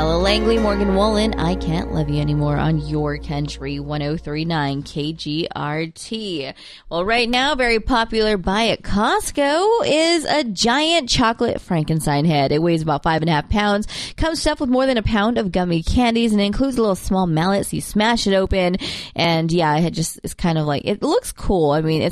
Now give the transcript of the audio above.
Ella Langley, Morgan Wallen, I Can't Love You Anymore on Your Country 103.9 KGRT. Well, right now, very popular buy at Costco is a giant chocolate Frankenstein head. It weighs about 5.5 pounds, comes stuffed with more than a pound of gummy candies, and it includes a little small mallet so you smash it open. And yeah, it's kind of like, it looks cool. I mean,